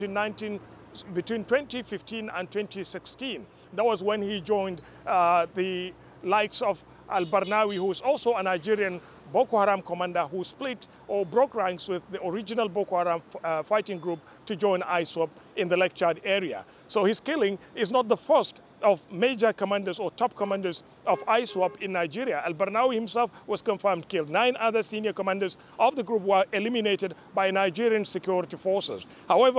between 2015 and 2016. That was when he joined the likes of Al-Barnawi, who is also a Nigerian Boko Haram commander who split or broke ranks with the original Boko Haram fighting group to join ISWAP in the Lake Chad area. So his killing is not the first of major commanders or top commanders of ISWAP in Nigeria. Al-Barnawi himself was confirmed killed. 9 other senior commanders of the group were eliminated by Nigerian security forces. However,